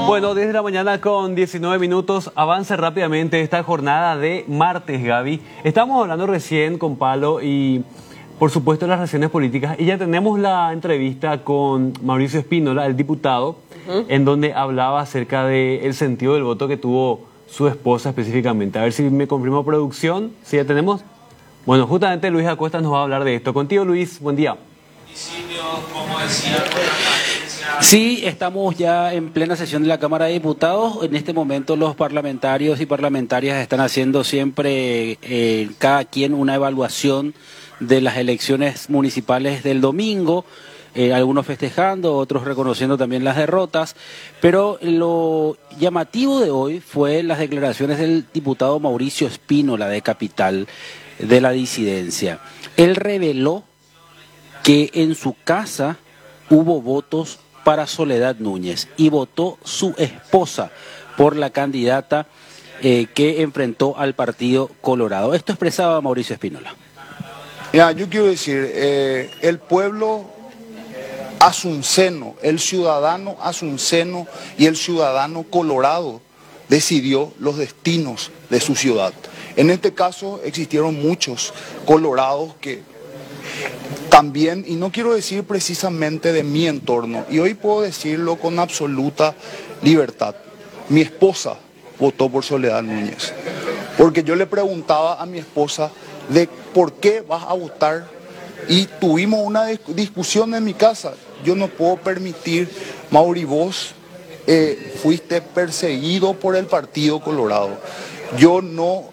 Bueno, desde la mañana con 19 minutos, avance rápidamente esta jornada de martes, Gaby. Estamos hablando recién con Palo y, por supuesto, las relaciones políticas. Y ya tenemos la entrevista con Mauricio Espínola, el diputado, en donde hablaba acerca del sentido del voto que tuvo su esposa específicamente. A ver si me confirma producción, si ya tenemos. Bueno, justamente Luis Acosta nos va a hablar de esto. Contigo, Luis, buen día. Sí, estamos ya en plena sesión de la Cámara de Diputados. En este momento los parlamentarios y parlamentarias están haciendo siempre cada quien una evaluación de las elecciones municipales del domingo, algunos festejando, otros reconociendo también las derrotas, pero lo llamativo de hoy fue las declaraciones del diputado Mauricio Espínola de Capital, de la disidencia. Él reveló que en su casa hubo votos para Soledad Núñez y votó su esposa por la candidata que enfrentó al Partido Colorado. Esto expresaba Mauricio Espínola. Mira, yo quiero decir, el pueblo asunceno, el ciudadano asunceno y el ciudadano colorado decidió los destinos de su ciudad. En este caso existieron muchos colorados que también, y no quiero decir precisamente de mi entorno, y hoy puedo decirlo con absoluta libertad, mi esposa votó por Soledad Núñez, porque yo le preguntaba a mi esposa de por qué vas a votar, y tuvimos una discusión en mi casa. Yo no puedo permitir, Mauri, vos fuiste perseguido por el Partido Colorado. Yo no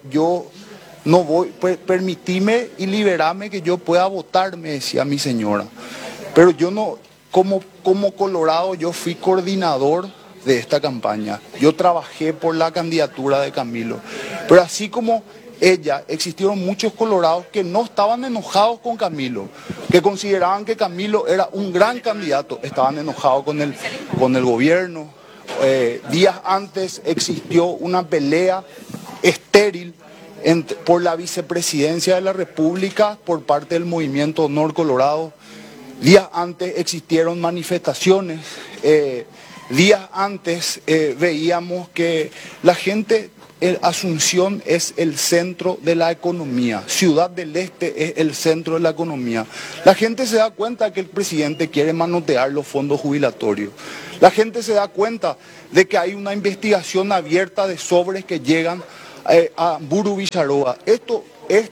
voy, permitime y liberame que yo pueda votar, me decía mi señora. Pero yo no, como colorado, yo fui coordinador de esta campaña. Yo trabajé por la candidatura de Camilo. Pero así como ella, existieron muchos colorados que no estaban enojados con Camilo, que consideraban que Camilo era un gran candidato, estaban enojados con el gobierno. Días antes existió una pelea estéril por la vicepresidencia de la República por parte del movimiento Honor Colorado. Días antes existieron manifestaciones. Días antes veíamos que la gente, Asunción es el centro de la economía, Ciudad del Este es el centro de la economía. La gente se da cuenta que el presidente quiere manotear los fondos jubilatorios. La gente se da cuenta de que hay una investigación abierta de sobres que llegan a Buru Villarroa. Esto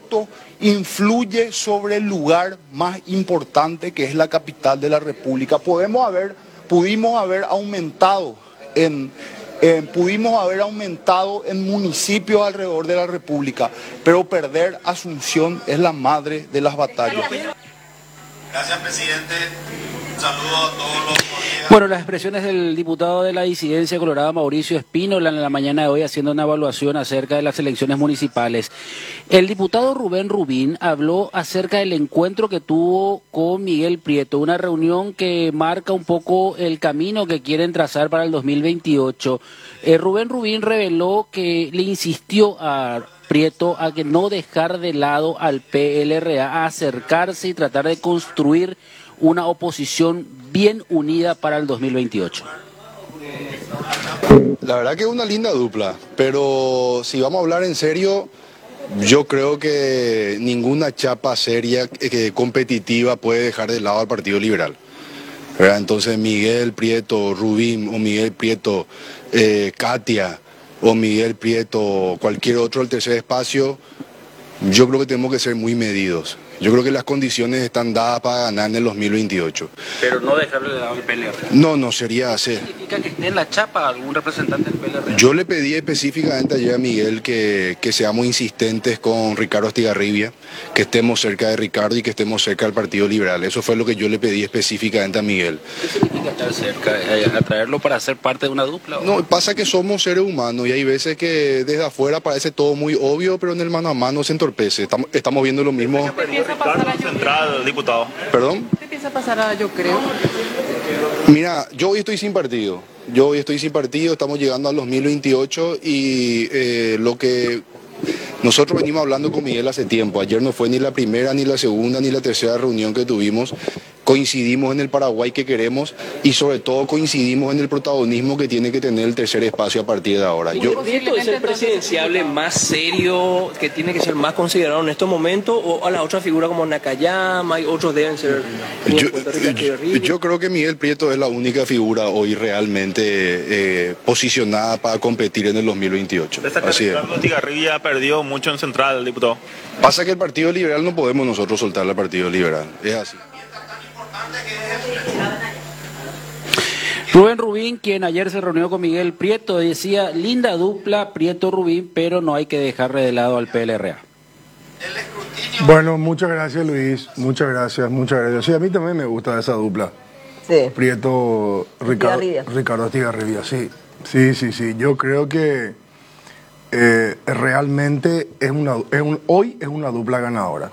influye sobre el lugar más importante que es la capital de la República. Pudimos haber aumentado en municipios alrededor de la República, pero perder Asunción es la madre de las batallas. Gracias, presidente. Un saludo a todos los colegas. Bueno, las expresiones del diputado de la disidencia colorada Mauricio Espínola en la mañana de hoy haciendo una evaluación acerca de las elecciones municipales. El diputado Rubén Rubín habló acerca del encuentro que tuvo con Miguel Prieto, una reunión que marca un poco el camino que quieren trazar para el 2028. Rubén Rubín reveló que le insistió a Prieto a que no dejar de lado al PLRA, a acercarse y tratar de construir una oposición bien unida para el 2028. La verdad que es una linda dupla, pero si vamos a hablar en serio, yo creo que ninguna chapa seria competitiva puede dejar de lado al Partido Liberal, ¿verdad? Entonces Miguel Prieto, Rubín, o Miguel Prieto, Katia, o Miguel Prieto, cualquier otro del tercer espacio, yo creo que tenemos que ser muy medidos. Yo creo que las condiciones están dadas para ganar en el 2028. Pero no dejarle de lado al PLR. No sería hacer. ¿Significa que esté en la chapa algún representante del PLR? Yo le pedí específicamente ayer a Miguel que seamos insistentes con Ricardo Astigarribia, que estemos cerca de Ricardo y que estemos cerca del Partido Liberal. Eso fue lo que yo le pedí específicamente a Miguel. ¿Qué significa estar cerca? ¿Atraerlo para ser parte de una dupla? No, pasa que somos seres humanos y hay veces que desde afuera parece todo muy obvio, pero en el mano a mano se entorpece. Estamos viendo lo mismo. Central, diputado. ¿Perdón? ¿Qué piensa pasar a Yo Creo? Mira, yo hoy estoy sin partido. Estamos llegando al 2028 y lo que nosotros venimos hablando con Miguel hace tiempo. Ayer no fue ni la primera, ni la segunda, ni la tercera reunión que tuvimos, coincidimos en el Paraguay que queremos y sobre todo coincidimos en el protagonismo que tiene que tener el tercer espacio a partir de ahora. ¿Prieto es el presidenciable más serio, que tiene que ser más considerado en estos momentos, o a la otra figura como Nakayama y otros deben ser? Yo creo que Miguel Prieto es la única figura hoy realmente posicionada para competir en el 2028. Así es. Ricardo Estigarribia perdió mucho en Central, diputado. Pasa que el Partido Liberal no podemos nosotros soltar al Partido Liberal, es así. Rubén Rubín, quien ayer se reunió con Miguel Prieto, decía, linda dupla Prieto-Rubín, pero no hay que dejarle de lado al PLRA. Bueno, muchas gracias Luis, muchas gracias. Sí, a mí también me gusta esa dupla. Sí. Prieto, Ricardo Estigarribia, sí. Yo creo que realmente hoy es una dupla ganadora.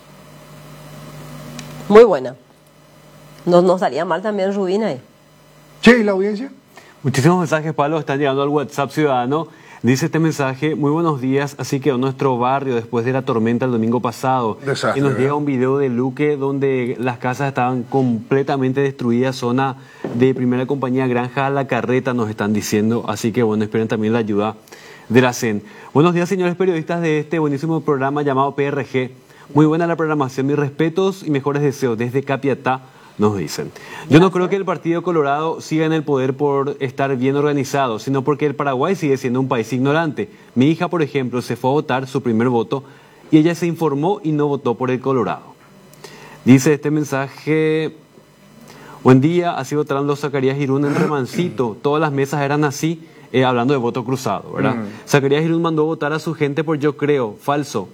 Muy buena. No salía mal también Rubín ahí. Sí, ¿la audiencia? Muchísimos mensajes, Pablo, están llegando al WhatsApp Ciudadano. Dice este mensaje: muy buenos días, así quedó nuestro barrio después de la tormenta el domingo pasado. Desastre, y nos llega ¿verdad? un video de Luque donde las casas estaban completamente destruidas, zona de Primera Compañía Granja a la Carreta, nos están diciendo. Así que bueno, esperen también la ayuda de la CEN. Buenos días, señores periodistas de este buenísimo programa llamado PRG. Muy buena la programación, mis respetos y mejores deseos desde Capiatá, nos dicen. Yo no creo que el Partido Colorado siga en el poder por estar bien organizado, sino porque el Paraguay sigue siendo un país ignorante. Mi hija, por ejemplo, se fue a votar su primer voto y ella se informó y no votó por el Colorado. Dice este mensaje: buen día, así votaron los Zacarías Irún en Remancito, todas las mesas eran así, hablando de voto cruzado, ¿verdad? Zacarías Irún mandó votar a su gente por yo creo, falso.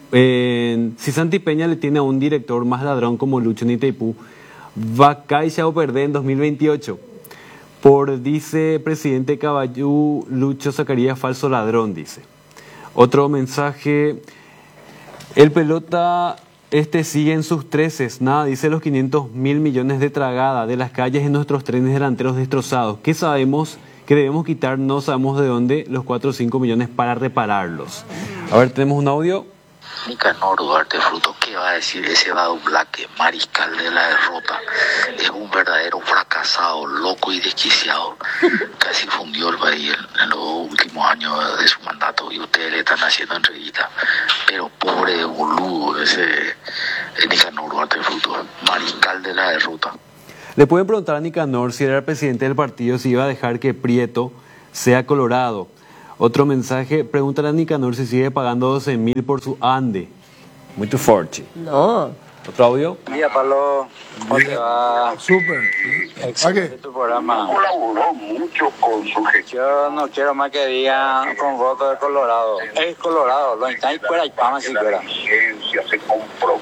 Si Santi Peña le tiene a un director más ladrón como Lucho en Itaipú, va a caer o perder en 2028. Por, dice presidente Caballú, Lucho Zacarías falso ladrón, dice. Otro mensaje: el pelota sigue en sus treces, nada, dice los 500.000 millones de tragada de las calles en nuestros trenes delanteros destrozados. ¿Qué sabemos que debemos quitar? No sabemos de dónde los 4 o 5 millones para repararlos. A ver, tenemos un audio. Nicanor Duarte Fruto, ¿qué va a decir ese Badu Blaque, mariscal de la derrota? Es un verdadero fracasado, loco y desquiciado. Casi fundió el país en los últimos años de su mandato y ustedes le están haciendo entrevistas. Pero pobre boludo ese Nicanor Duarte Fruto, mariscal de la derrota. Le pueden preguntar a Nicanor si era el presidente del partido, si iba a dejar que Prieto sea Colorado. Otro mensaje: pregúntale a Nicanor si sigue pagando 12.000 por su ande. Muy fuerte. No. Otro audio. Mira, Pablo, ¿cómo te va? Súper. Excelente tu programa. Colaboró mucho con su gestión. Yo no quiero más que digan con voto de Colorado. Es Colorado, lo está ahí fuera y pama si fuera. Se compró.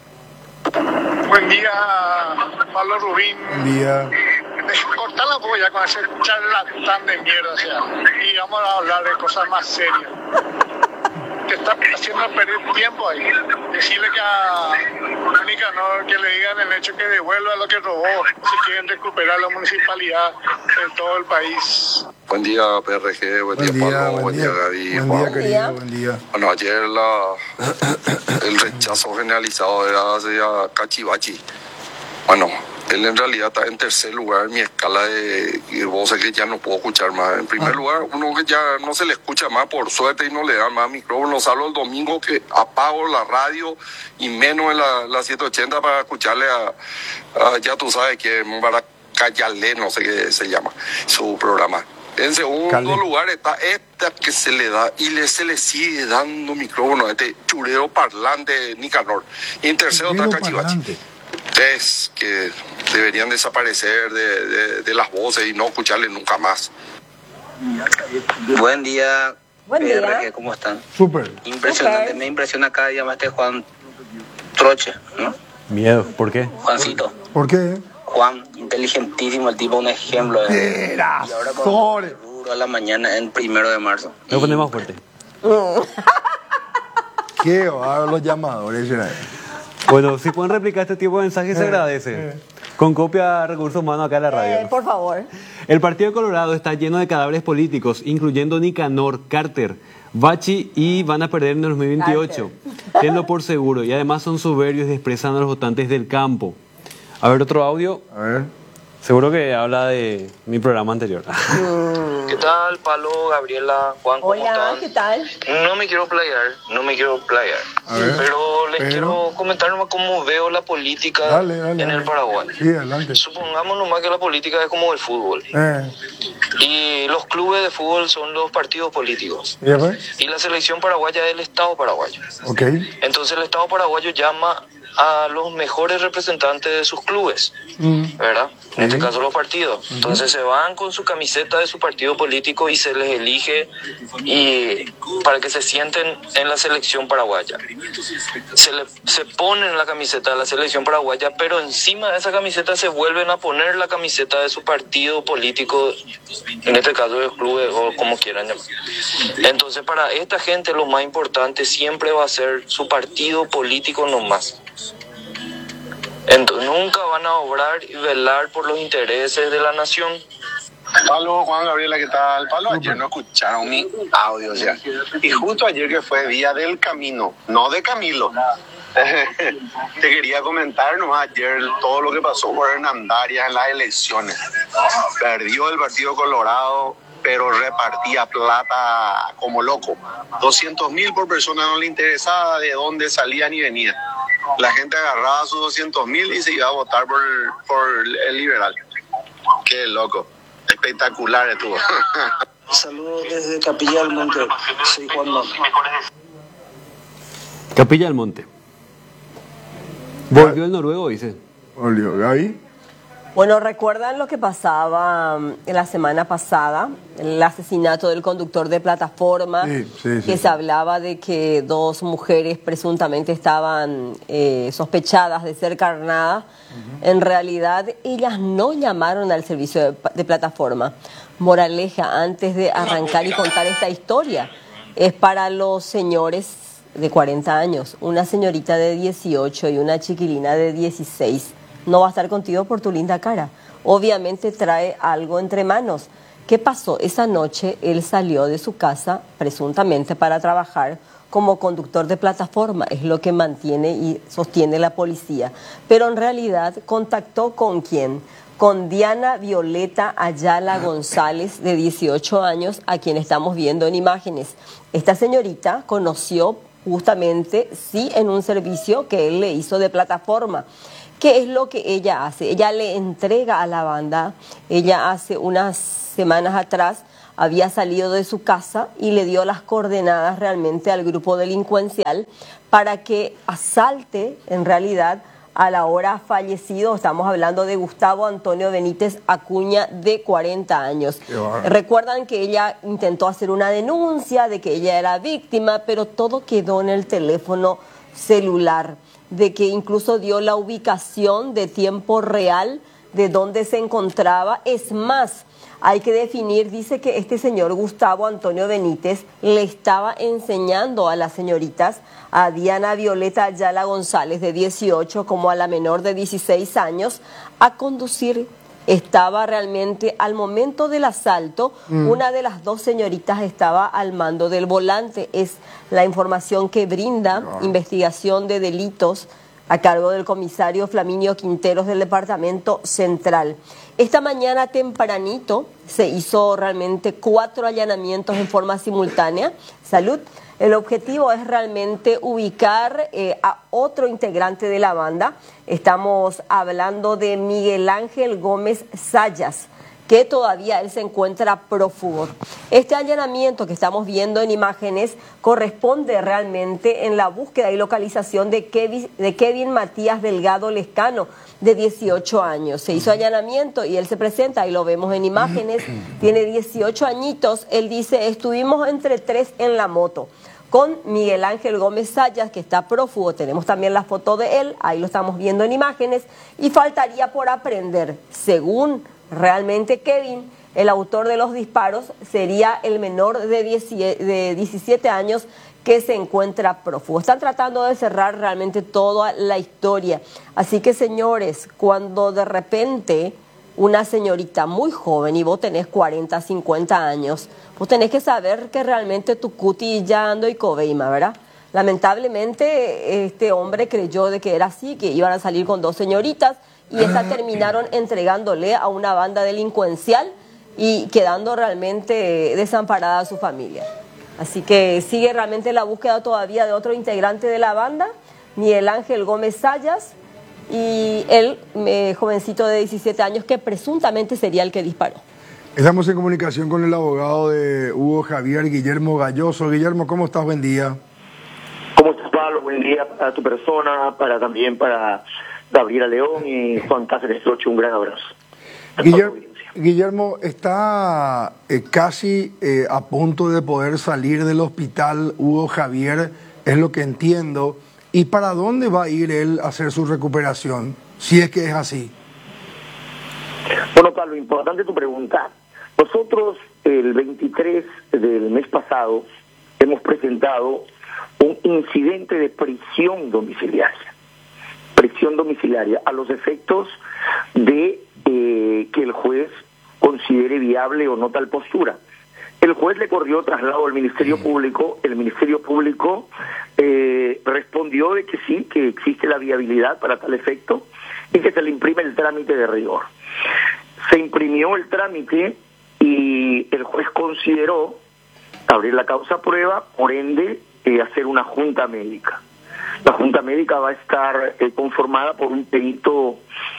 Buen día, Pablo Rubín. Buen día. Cortar la polla con ese charlatán de mierda, o sea, y vamos a hablar de cosas más serias. Te está haciendo perder tiempo ahí. Decirle que a Nicanor que le digan el hecho que devuelva lo que robó, si quieren recuperar la municipalidad en todo el país. Buen día, PRG, buen día, Pablo, buen día, Gaby. Buen día, querido, buen día. Bueno, ayer el rechazo generalizado era hacia Cachivachi. Bueno, él en realidad está en tercer lugar en mi escala de voces que ya no puedo escuchar más. En primer lugar, uno que ya no se le escucha más por suerte y no le dan más micrófonos. Hablo el domingo que apago la radio y menos en la 780 para escucharle a ya tú sabes que Maracayale, no sé qué se llama, su programa. En segundo lugar está esta que se le da y se le sigue dando micrófono a este churero parlante Nicanor. Y en tercero está Cachivachi. Tres que deberían desaparecer de las voces y no escucharle nunca más. Buen día, Buen día. PRG, ¿cómo están? Súper. Impresionante, Súper. me impresiona cada día más este Juan Troche, ¿no? Miedo, ¿por qué? Juancito. ¿Por qué? Juan, inteligentísimo, el tipo, un ejemplo. Y ahora con duro a la mañana, en 1 de marzo. Me voy a poner más fuerte. ¿Qué? Ahora los llamadores. Bueno, si pueden replicar este tipo de mensajes se agradece. Con copia a Recursos Humanos acá en la radio. Por favor. El Partido Colorado está lleno de cadáveres políticos, incluyendo Nicanor, Carter, Bachi, y van a perder en el 2028. Tenlo por seguro. Y además son soberbios y expresan a los votantes del campo. A ver, otro audio. A ver. Seguro que habla de mi programa anterior. ¿Qué tal, Palo, Gabriela, Juan? ¿Cómo Hola, están? ¿qué tal? No me quiero playar, A ver, pero les quiero comentar nomás cómo veo la política Dale, en el Paraguay. Sí, adelante. Supongamos nomás que la política es como el fútbol. Y los clubes de fútbol son los partidos políticos. ¿Ya ves? Y la selección paraguaya es el Estado paraguayo. Ok. Entonces el Estado paraguayo llama a los mejores representantes de sus clubes, ¿verdad? En este caso los partidos. Entonces se van con su camiseta de su partido político y se les elige para que se sienten en la selección paraguaya. Se ponen la camiseta de la selección paraguaya, pero encima de esa camiseta se vuelven a poner la camiseta de su partido político, en este caso de los clubes o como quieran llamar. Entonces para esta gente lo más importante siempre va a ser su partido político nomás. Entonces, nunca van a obrar y velar por los intereses de la nación. Palo, Juan, Gabriela, ¿qué tal? Palo, ayer no escucharon mi audio ya. Y justo ayer que fue Día del Camino, no de Camilo. Te quería comentar nomás ayer todo lo que pasó por Hernandarias en las elecciones. Perdió el Partido Colorado, pero repartía plata como loco. 200.000 por persona, no le interesaba de dónde salían y venían. La gente agarraba sus 200.000 y se iba a votar por el liberal. Qué loco. Espectacular estuvo. Saludos desde Capilla del Monte. Soy Juan Manuel. Capilla del Monte. Volvió el noruego, dice. Volvió. ¿Gaby? Bueno, ¿recuerdan lo que pasaba la semana pasada? El asesinato del conductor de plataforma, que se hablaba de que dos mujeres presuntamente estaban sospechadas de ser carnadas. En realidad, ellas no llamaron al servicio de plataforma. Moraleja, antes de arrancar y contar esta historia, es para los señores de 40 años, una señorita de 18 y una chiquilina de 16. No va a estar contigo por tu linda cara. Obviamente trae algo entre manos. ¿Qué pasó? Esa noche él salió de su casa presuntamente para trabajar como conductor de plataforma. Es lo que mantiene y sostiene la policía. Pero en realidad contactó ¿con quién? Con Diana Violeta Ayala González, de 18 años, a quien estamos viendo en imágenes. Esta señorita conoció justamente, sí, en un servicio que él le hizo de plataforma. ¿Qué es lo que ella hace? Ella le entrega a la banda. Ella hace unas semanas atrás había salido de su casa y le dio las coordenadas realmente al grupo delincuencial para que asalte en realidad a la hora fallecido. Estamos hablando de Gustavo Antonio Benítez Acuña, de 40 años. Recuerdan que ella intentó hacer una denuncia de que ella era víctima, pero todo quedó en el teléfono celular, de que incluso dio la ubicación de tiempo real de dónde se encontraba. Es más, hay que definir, dice que este señor Gustavo Antonio Benítez le estaba enseñando a las señoritas, a Diana Violeta Ayala González, de 18, como a la menor de 16 años, a conducir. Estaba realmente, al momento del asalto, una de las dos señoritas estaba al mando del volante. Es la información que brinda Investigación de Delitos a cargo del comisario Flaminio Quinteros del Departamento Central. Esta mañana tempranito se hizo realmente 4 allanamientos en forma simultánea. Salud. El objetivo es realmente ubicar a otro integrante de la banda. Estamos hablando de Miguel Ángel Gómez Sayas, que todavía él se encuentra prófugo. Este allanamiento que estamos viendo en imágenes corresponde realmente en la búsqueda y localización de Kevin Matías Delgado Lescano, de 18 años. Se hizo allanamiento y él se presenta, y lo vemos en imágenes, tiene 18 añitos. Él dice, estuvimos entre 3 en la moto con Miguel Ángel Gómez Sayas, que está prófugo. Tenemos también la foto de él, ahí lo estamos viendo en imágenes, y faltaría por aprender. Según realmente Kevin, el autor de los disparos sería el menor de 17 años que se encuentra prófugo. Están tratando de cerrar realmente toda la historia. Así que, señores, cuando de repente una señorita muy joven y vos tenés 40, 50 años, vos tenés que saber que realmente tu cuti ya ando y cobeima, ¿verdad? Lamentablemente este hombre creyó de que era así, que iban a salir con 2 señoritas, y esta terminaron entregándole a una banda delincuencial y quedando realmente desamparada a su familia. Así que sigue realmente la búsqueda todavía de otro integrante de la banda, Miguel Ángel Gómez Sayas, y el jovencito de 17 años que presuntamente sería el que disparó. Estamos en comunicación con el abogado de Hugo Javier, Guillermo Galloso. Guillermo, ¿cómo estás? Buen día. ¿Cómo estás, Pablo? Buen día para tu persona, también para Gabriela León y Juan Cáceres Troche. Un gran abrazo. Guillermo, está casi a punto de poder salir del hospital Hugo Javier, es lo que entiendo. ¿Y para dónde va a ir él a hacer su recuperación, si es que es así? Bueno, Pablo, importante tu pregunta. Nosotros, el 23 del mes pasado, hemos presentado un incidente de prisión domiciliaria. Prisión domiciliaria, a los efectos de que el juez considere viable o no tal postura. El juez le corrió traslado al Ministerio Público, el Ministerio Público respondió de que sí, que existe la viabilidad para tal efecto y que se le imprime el trámite de rigor. Se imprimió el trámite y el juez consideró abrir la causa prueba, por ende hacer una junta médica. La junta médica va a estar conformada por un perito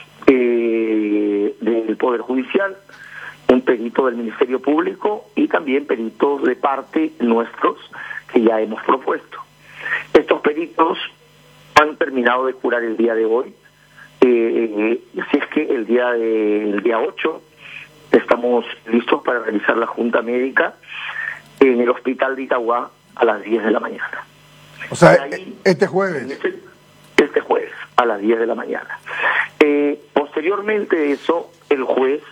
del Poder Judicial, un perito del Ministerio Público y también peritos de parte nuestros que ya hemos propuesto. Estos peritos han terminado de curar el día de hoy, así es que el día 8 estamos listos para realizar la junta médica en el hospital de Itagua a las 10 de la mañana. O sea, este jueves. Este jueves a las 10 de la mañana. Posteriormente de eso, el juez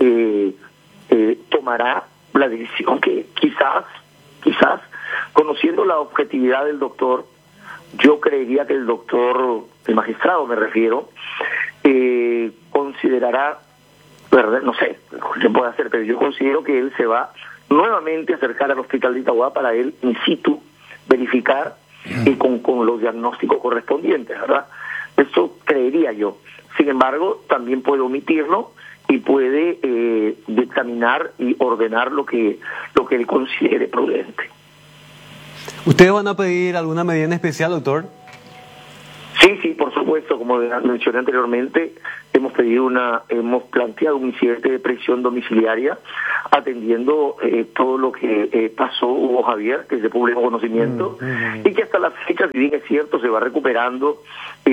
tomará la decisión que quizás, conociendo la objetividad del doctor, yo creería que el doctor, el magistrado me refiero, considerará, ¿verdad? No sé qué puede hacer, pero yo considero que él se va nuevamente a acercar al hospital de Itagua para él in situ verificar y con los diagnósticos correspondientes, ¿verdad? Eso creería yo. Sin embargo, también puede omitirlo y puede dictaminar y ordenar lo que él considere prudente. ¿Ustedes van a pedir alguna medida en especial, doctor? Sí, por supuesto, como mencioné anteriormente, hemos planteado un incidente de prisión domiciliaria atendiendo todo lo que pasó Hugo Javier, que es de público conocimiento, y que hasta la fecha, si bien es cierto, se va recuperando.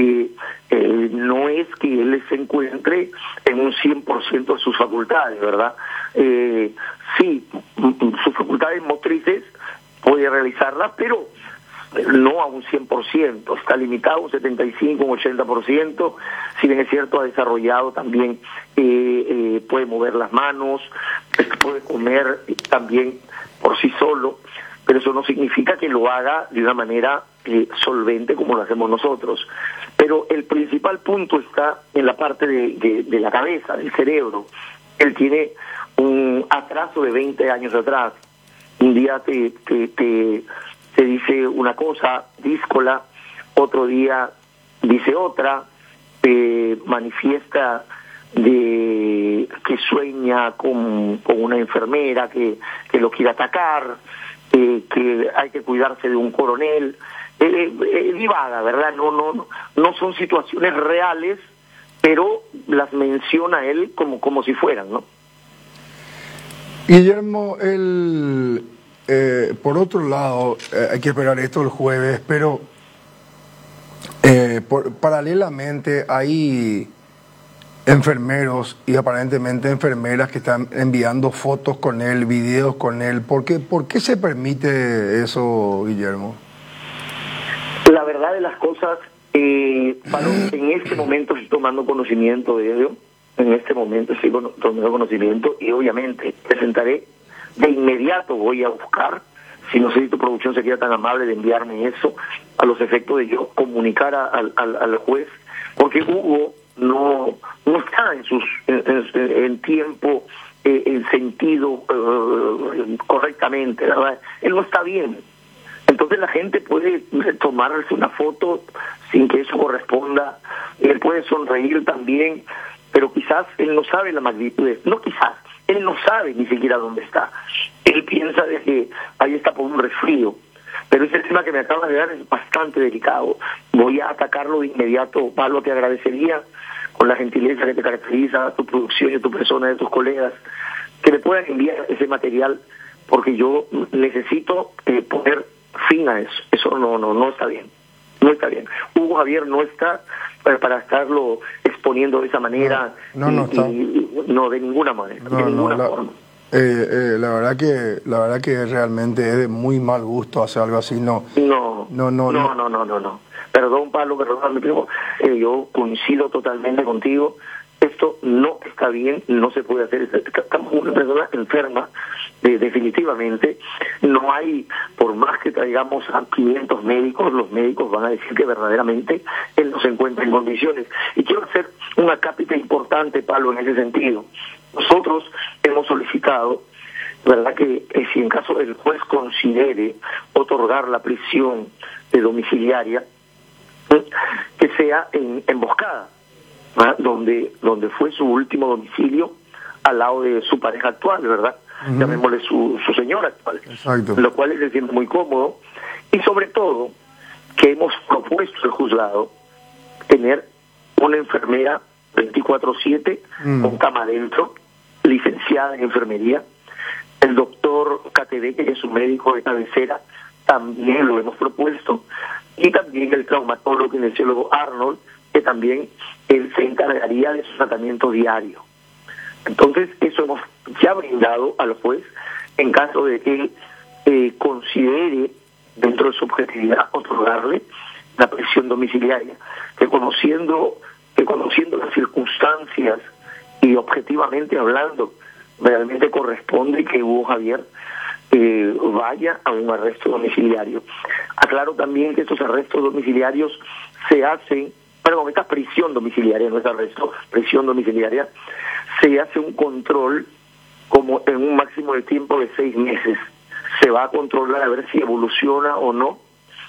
No es que él se encuentre en un 100% de sus facultades, ¿verdad? Sí, sus facultades motrices puede realizarlas, pero no a un 100%, está limitado a un 75, un 80%, si bien es cierto ha desarrollado también, puede mover las manos, puede comer también por sí solo, pero eso no significa que lo haga de una manera solvente como lo hacemos nosotros. Pero el principal punto está en la parte de la cabeza, del cerebro. Él tiene un atraso de 20 años atrás. Un día te dice una cosa, díscola, otro día dice otra, manifiesta de que sueña con una enfermera que lo quiere atacar, que hay que cuidarse de un coronel, divaga, ¿verdad? No son situaciones reales, pero las menciona él como si fueran, ¿no? Guillermo, por otro lado, hay que esperar esto el jueves, pero paralelamente hay enfermeros y aparentemente enfermeras que están enviando fotos con él, videos con él. ¿Por qué se permite eso, Guillermo? La verdad de las cosas, en este momento estoy tomando conocimiento de ello, en este momento estoy tomando conocimiento y obviamente presentaré de inmediato, voy a buscar, si no sé si tu producción sería tan amable de enviarme eso, a los efectos de yo comunicar al juez, porque Hugo no está en tiempo, en sentido correctamente, ¿verdad? Él no está bien. Entonces Entonces la gente puede tomarse una foto sin que eso corresponda, él puede sonreír también, pero quizás él no sabe la magnitud, no quizás, él no sabe ni siquiera dónde está. Él piensa de que ahí está por un resfrío, pero ese tema que me acabas de dar es bastante delicado. Voy a atacarlo de inmediato. Pablo, te agradecería, con la gentileza que te caracteriza, tu producción y tu persona, de tus colegas, que me puedan enviar ese material, porque yo necesito poner fin a eso. Eso no está bien. No está bien. Hugo Javier no está para estarlo exponiendo de esa manera. No está. No, de ninguna manera, de ninguna forma. La verdad que realmente es de muy mal gusto hacer algo así. No. Perdón, Pablo, perdón, mi primo. Yo coincido totalmente contigo. Esto no está bien, no se puede hacer. Estamos con una persona enferma, definitivamente. No hay, por más que traigamos a 500 médicos, los médicos van a decir que verdaderamente él no se encuentra en condiciones. Y quiero hacer una cápita importante, Pablo, en ese sentido. Nosotros hemos solicitado, ¿verdad?, que si en caso el juez considere otorgar la prisión domiciliaria, que sea en emboscada, donde fue su último domicilio, al lado de su pareja actual, ¿verdad? Llamémosle su señora actual. Exacto. Lo cual se siente muy cómodo. Y sobre todo, que hemos propuesto al juzgado tener una enfermera 24/7 con cama adentro, licenciada en enfermería. El doctor Catedé, que es un médico de cabecera, también lo hemos propuesto. Y también el traumatólogo kinesiólogo Arnold, que también él se encargaría de su tratamiento diario. Entonces, eso hemos ya brindado al juez en caso de que considere, dentro de su objetividad, otorgarle la prisión domiciliaria, que conociendo las circunstancias y objetivamente hablando, realmente corresponde que Hugo Javier vaya a un arresto domiciliario. Aclaro también que estos arrestos domiciliarios se hacen, perdón, esta prisión domiciliaria, no es arresto, prisión domiciliaria, se hace un control como en un máximo de tiempo de 6 meses. Se va a controlar a ver si evoluciona o no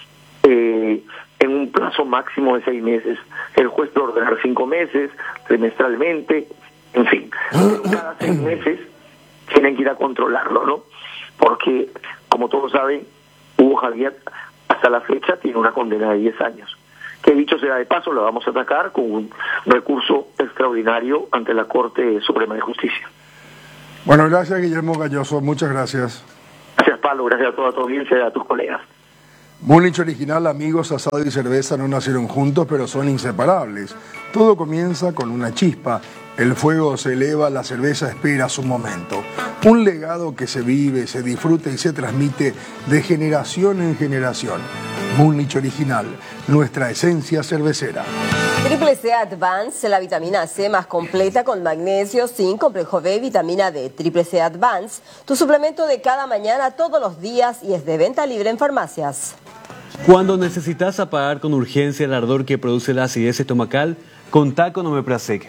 en un plazo máximo de 6 meses. El juez puede ordenar 5 meses, trimestralmente, en fin. Cada 6 meses tienen que ir a controlarlo, ¿no? Porque, como todos saben, Hugo Javier hasta la fecha tiene una condena de 10 años. Que dicho sea de paso, lo vamos a atacar con un recurso extraordinario ante la Corte Suprema de Justicia. Bueno, gracias, Guillermo Galloso, muchas gracias. Gracias, Pablo, gracias a toda tu audiencia y a tus colegas. Múnich Original, amigos, asado y cerveza no nacieron juntos, pero son inseparables. Todo comienza con una chispa. El fuego se eleva, la cerveza espera su momento. Un legado que se vive, se disfruta y se transmite de generación en generación. Múnich Original, nuestra esencia cervecera. Triple C Advance, la vitamina C más completa con magnesio, zinc, complejo B, vitamina D. Triple C Advance, tu suplemento de cada mañana, todos los días, y es de venta libre en farmacias. Cuando necesitas apagar con urgencia el ardor que produce la acidez estomacal, contá con Omeprazec.